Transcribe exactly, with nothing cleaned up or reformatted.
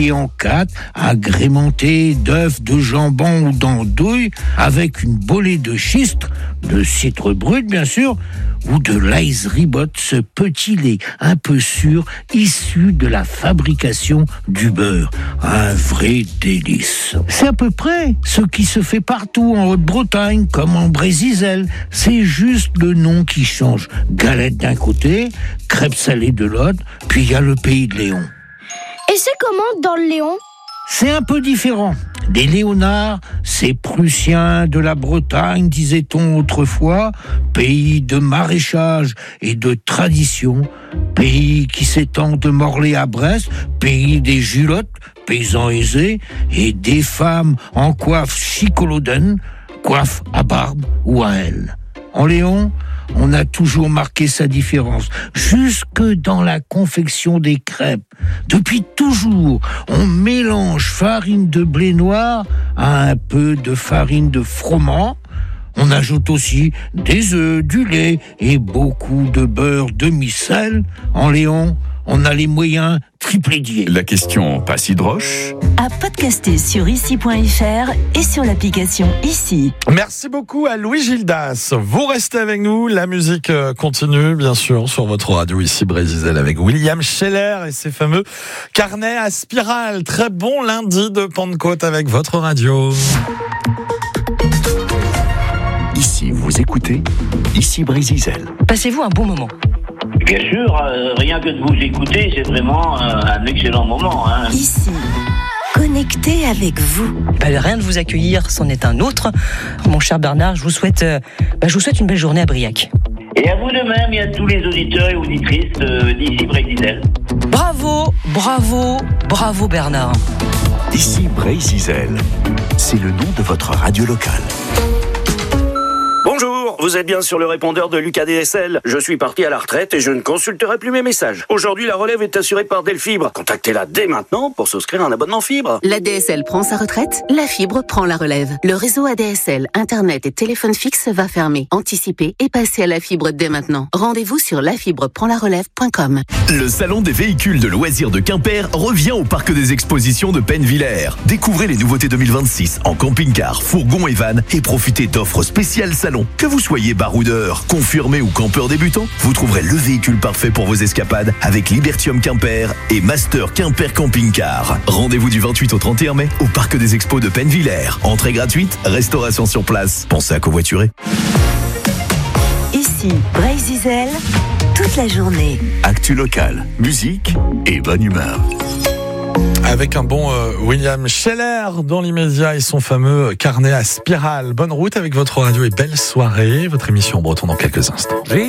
et en quatre, agrémenté d'œufs, de jambon ou d'andouille, avec une bolée de schiste, de citre brut bien sûr, ou de l'ice ribot, ce petit lait un peu sûr, issu de la fabrication du beurre. Un vrai délice. C'est à peu près ce qui se fait partout en Haute-Bretagne, comme en Brésisel. C'est juste le nom qui change. Galette d'un côté, crêpes salées de l'autre, puis il y a le pays de Léon. Et c'est comment dans le Léon ? C'est un peu différent. Des Léonards, ces Prussiens de la Bretagne, disait-on autrefois, pays de maraîchage et de tradition, pays qui s'étend de Morlaix à Brest, pays des Julottes, paysans aisés, et des femmes en coiffe chicoloden, coiffe à barbe ou à aile. En Léon, on a toujours marqué sa différence, jusque dans la confection des crêpes. Depuis toujours, on mélange farine de blé noir à un peu de farine de froment. On ajoute aussi des œufs, du lait et beaucoup de beurre demi-sel. En Léon, on a les moyens triplédiés. La question pas si droche. À podcaster sur ici point f r et sur l'application Ici. Merci beaucoup à Louis Gildas. Vous restez avec nous. La musique continue, bien sûr, sur votre radio ici, Brésil, avec William Scheller et ses fameux carnets à spirale. Très bon lundi de Pentecôte avec votre radio. Ici, vous écoutez Ici Brésil. Passez-vous un bon moment. Bien sûr, euh, rien que de vous écouter, c'est vraiment euh, un excellent moment. Hein. Ici, connecté avec vous. Ben, rien de vous accueillir, c'en est un autre. Mon cher Bernard, je vous souhaite, euh, ben, je vous souhaite une belle journée à Briac. Et à vous de même, et à tous les auditeurs et auditrices euh, d'Ici Brésil. Bravo, bravo, bravo Bernard. Ici Brésil, c'est le nom de votre radio locale. Bonjour, vous êtes bien sur le répondeur de Lucas D S L. Je suis parti à la retraite et je ne consulterai plus mes messages. Aujourd'hui, la relève est assurée par Delfibre. Contactez-la dès maintenant pour souscrire un abonnement fibre. La D S L prend sa retraite, la fibre prend la relève. Le réseau A D S L, Internet et téléphone fixe va fermer. Anticipez et passez à la fibre dès maintenant. Rendez-vous sur la fibre prend la relève point com. Le salon des véhicules de loisirs de Quimper revient au parc des expositions de Pennevillers. Découvrez les nouveautés deux mille vingt-six en camping-car, fourgon et van et profitez d'offres spéciales salon. Que vous soyez baroudeur, confirmé ou campeur débutant, vous trouverez le véhicule parfait pour vos escapades avec Libertium Quimper et Master Quimper Camping Car. Rendez-vous du vingt-huit au trente et un mai au parc des expos de Pennevillers. Entrée gratuite, restauration sur place. Pensez à covoiturer. Ici, Brésil, toute la journée. Actu locale, musique et bonne humeur. Avec un bon euh, William Scheller dans l'immédiat et son fameux carnet à spirale. Bonne route avec votre radio et belle soirée. Votre émission en breton dans quelques instants.